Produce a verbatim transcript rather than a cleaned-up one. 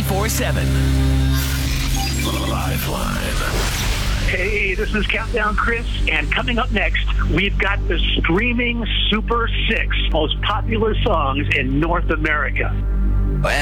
twenty-four seven. Lifeline. Hey, this is Countdown Chris, and coming up next, we've got the streaming Super Six most popular songs in North America.